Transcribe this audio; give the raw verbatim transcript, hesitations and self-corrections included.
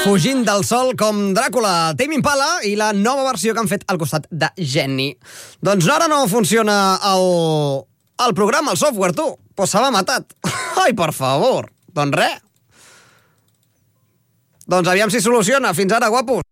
Fugint del sol com Dràcula, Tame Impala i la nova versió que han fet al costat de Jenny. Doncs ara no funciona el, el programa, el software, tu. Pues se l'ha matat. Ai, per favor. Doncs res. Doncs aviam si soluciona. Fins ara, guapos.